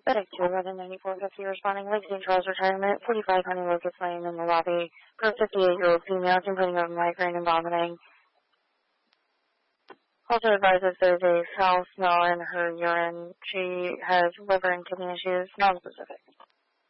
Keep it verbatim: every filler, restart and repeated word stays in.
FedEx two eleven ninety-four fifty responding. Lake Saint Charles Retirement, forty-five Honey Locust Lane in the lobby. For a fifty-eight-year-old female complaining of migraine and vomiting. Also advises there's a foul smell in her urine. She has liver and kidney issues, non-specific.